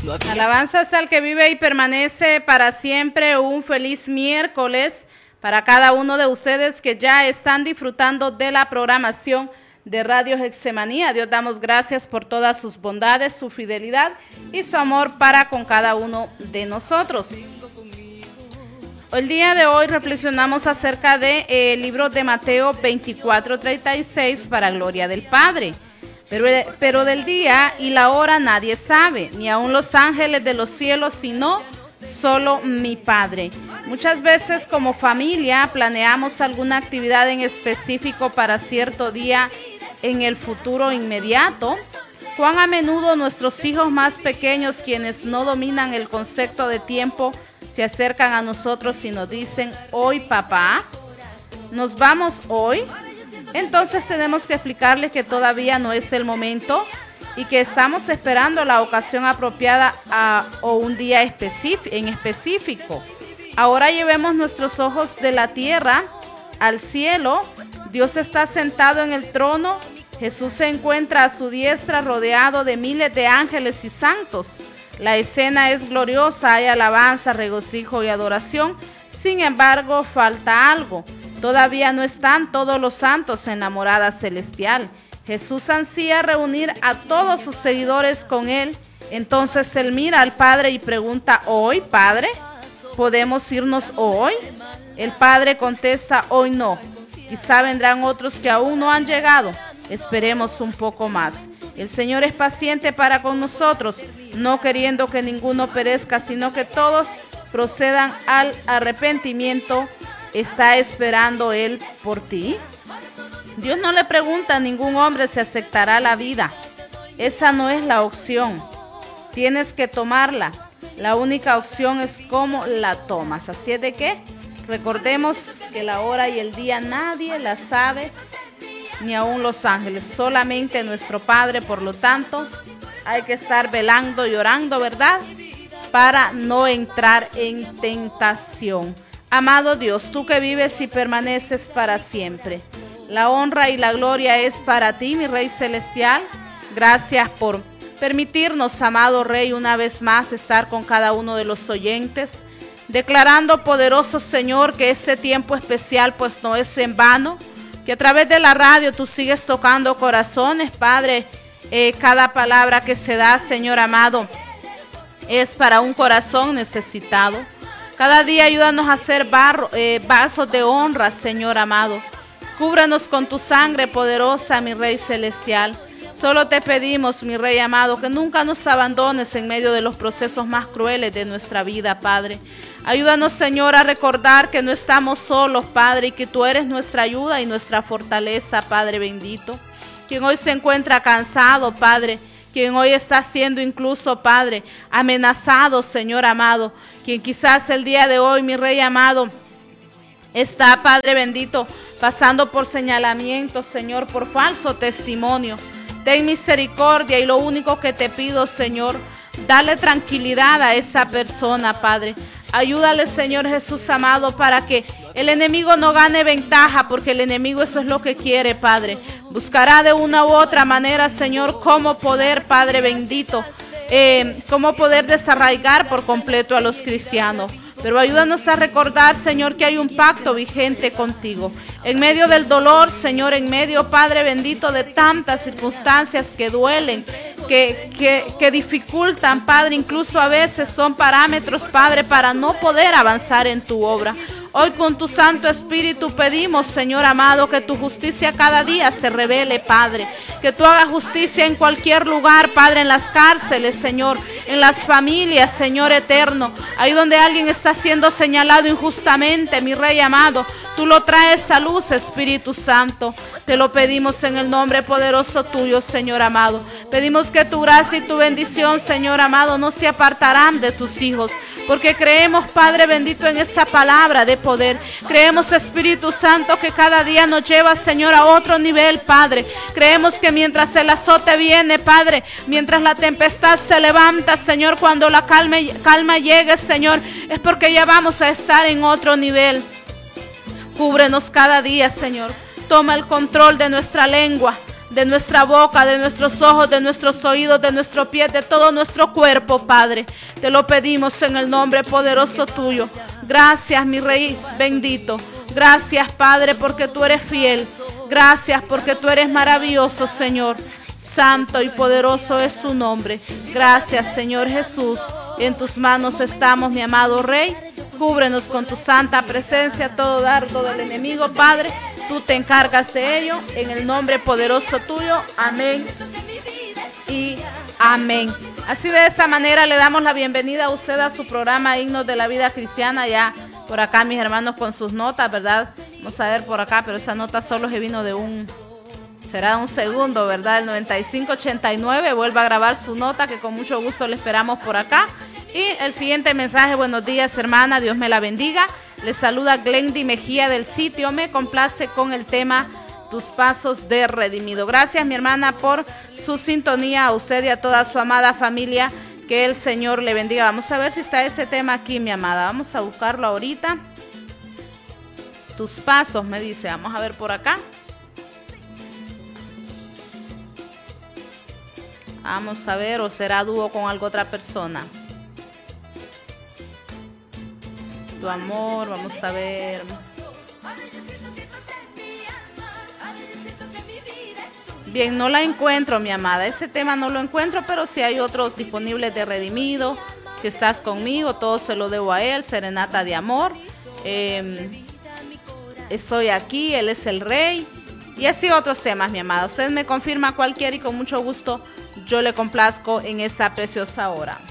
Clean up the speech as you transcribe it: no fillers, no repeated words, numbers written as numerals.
Alabanzas al que vive y permanece para siempre. Un feliz miércoles para cada uno de ustedes que ya están disfrutando de la programación de Radio Gexemanía. Dios, damos gracias por todas sus bondades, su fidelidad y su amor para con cada uno de nosotros. El día de hoy reflexionamos acerca del libro de Mateo 24:36 para gloria del Padre. Pero del día y la hora nadie sabe, ni aun los ángeles de los cielos, sino solo mi Padre. Muchas veces como familia planeamos alguna actividad en específico para cierto día en el futuro inmediato. Cuán a menudo nuestros hijos más pequeños, quienes no dominan el concepto de tiempo, se acercan a nosotros y nos dicen: hoy papá, ¿nos vamos hoy? Entonces tenemos que explicarles que todavía no es el momento y que estamos esperando la ocasión apropiada o un día en específico. Ahora llevemos nuestros ojos de la tierra al cielo. Dios está sentado en el trono. Jesús se encuentra a su diestra rodeado de miles de ángeles y santos. La escena es gloriosa, hay alabanza, regocijo y adoración. Sin embargo, falta algo. Todavía no están todos los santos en la morada celestial. Jesús ansía reunir a todos sus seguidores con él. Entonces él mira al Padre y pregunta: ¿hoy, Padre? ¿Podemos irnos hoy? El Padre contesta: hoy no. Quizá vendrán otros que aún no han llegado. Esperemos un poco más. El Señor es paciente para con nosotros, no queriendo que ninguno perezca, sino que todos procedan al arrepentimiento. ¿Está esperando Él por ti? Dios no le pregunta a ningún hombre si aceptará la vida. Esa no es la opción. Tienes que tomarla. La única opción es cómo la tomas. Así es de que recordemos que la hora y el día nadie la sabe, ni aun los ángeles, solamente nuestro Padre. Por lo tanto, hay que estar velando y orando, ¿verdad?, para no entrar en tentación. Amado Dios, tú que vives y permaneces para siempre, la honra y la gloria es para ti, mi Rey Celestial. Gracias por permitirnos, amado Rey, una vez más estar con cada uno de los oyentes, declarando, poderoso Señor, que ese tiempo especial pues no es en vano, que a través de la radio tú sigues tocando corazones, Padre. Cada palabra que se da, Señor amado, es para un corazón necesitado. Cada día ayúdanos a ser vasos de honra, Señor amado. Cúbranos con tu sangre poderosa, mi Rey Celestial. Solo te pedimos, mi Rey amado, que nunca nos abandones en medio de los procesos más crueles de nuestra vida, Padre. Ayúdanos, Señor, a recordar que no estamos solos, Padre, y que tú eres nuestra ayuda y nuestra fortaleza, Padre bendito. Quien hoy se encuentra cansado, Padre, quien hoy está siendo incluso, Padre, amenazado, Señor amado, quien quizás el día de hoy, mi Rey amado, está, Padre bendito, pasando por señalamientos, Señor, por falso testimonio. Ten misericordia y lo único que te pido, Señor, dale tranquilidad a esa persona, Padre. Ayúdale, Señor Jesús amado, para que el enemigo no gane ventaja, porque el enemigo eso es lo que quiere, Padre. Buscará de una u otra manera, Señor, cómo poder, Padre bendito, cómo poder desarraigar por completo a los cristianos. Pero ayúdanos a recordar, Señor, que hay un pacto vigente contigo. En medio del dolor, Señor, en medio, Padre bendito, de tantas circunstancias que duelen, que dificultan, Padre, incluso a veces son parámetros, Padre, para no poder avanzar en tu obra. Hoy con tu Santo Espíritu pedimos, Señor amado, que tu justicia cada día se revele, Padre. Que tú hagas justicia en cualquier lugar, Padre, en las cárceles, Señor, en las familias, Señor eterno. Ahí donde alguien está siendo señalado injustamente, mi Rey amado, tú lo traes a luz, Espíritu Santo. Te lo pedimos en el nombre poderoso tuyo, Señor amado. Pedimos que tu gracia y tu bendición, Señor amado, no se apartarán de tus hijos. Porque creemos, Padre bendito, en esa palabra de poder. Creemos, Espíritu Santo, que cada día nos lleva, Señor, a otro nivel, Padre. Creemos que mientras el azote viene, Padre, mientras la tempestad se levanta, Señor, cuando la calma llegue, Señor, es porque ya vamos a estar en otro nivel. Cúbrenos cada día, Señor. Toma el control de nuestra lengua. de nuestra boca, de nuestros ojos, de nuestros oídos, de nuestros pies, de todo nuestro cuerpo, Padre. Te lo pedimos en el nombre poderoso tuyo. Gracias, mi Rey bendito. Gracias, Padre, porque tú eres fiel. Gracias porque tú eres maravilloso, Señor. Santo y poderoso es tu nombre. Gracias, Señor Jesús. En tus manos estamos, mi amado Rey. Cúbrenos con tu santa presencia todo dardo del enemigo, Padre. Tú te encargas de ello. En el nombre poderoso tuyo. Amén y amén. Así de esa manera le damos la bienvenida a usted a su programa Himnos de la Vida Cristiana. Ya por acá mis hermanos con sus notas, ¿verdad? Vamos a ver por acá, pero esa nota solo se vino de será un segundo, ¿verdad? El 9589 vuelve a grabar su nota, que con mucho gusto le esperamos por acá. Y el siguiente mensaje: buenos días, hermana, Dios me la bendiga. Les saluda Glendy Mejía del sitio. Me complace con el tema Tus Pasos de Redimido. Gracias, mi hermana, por su sintonía, a usted y a toda su amada familia. Que el Señor le bendiga. Vamos a ver si está ese tema aquí, mi amada. Vamos a buscarlo ahorita. Tus pasos, me dice. Vamos a ver por acá. Vamos a ver, o será dúo con alguna otra persona. Tu amor, vamos a ver. Bien, no la encuentro, mi amada. Ese tema no lo encuentro, pero sí hay otros disponibles de Redimido. Si estás conmigo, todo se lo debo a Él. Serenata de amor. Estoy aquí, Él es el Rey. Y así otros temas, mi amada. Usted me confirma cualquiera y con mucho gusto yo le complazco en esta preciosa hora.